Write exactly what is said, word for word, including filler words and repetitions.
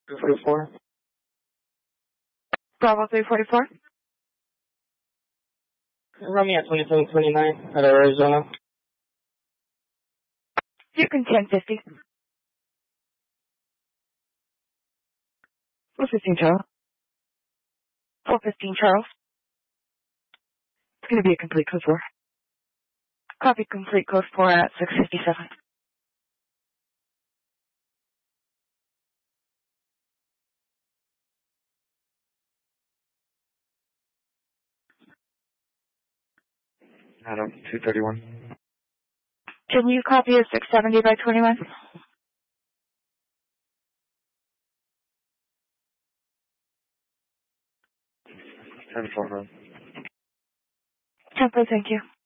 two forty-four. Bravo three forty-four. Run me at twenty-seven twenty-nine at Arizona. You can ten fifty. four fifteen Charles. four fifteen Charles. It's going to be a complete code four. Copy complete code four at six fifty-seven. Adam, two thirty-one. Can you copy a six seventy by twenty-one? ten four. Tempo, thank you.